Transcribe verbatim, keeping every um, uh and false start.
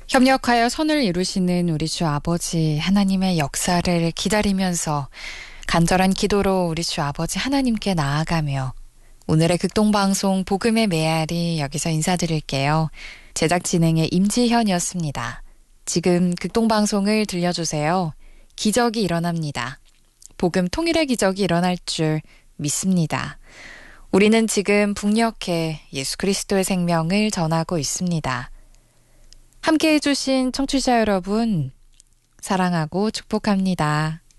협력하여 선을 이루시는 우리 주 아버지 하나님의 역사를 기다리면서 간절한 기도로 우리 주 아버지 하나님께 나아가며 오늘의 극동방송 복음의 메아리 여기서 인사드릴게요. 제작 진행의 임지현이었습니다. 지금 극동방송을 들려주세요. 기적이 일어납니다. 복음 통일의 기적이 일어날 줄 믿습니다. 우리는 지금 북녘에 예수 그리스도의 생명을 전하고 있습니다. 함께 해주신 청취자 여러분, 사랑하고 축복합니다.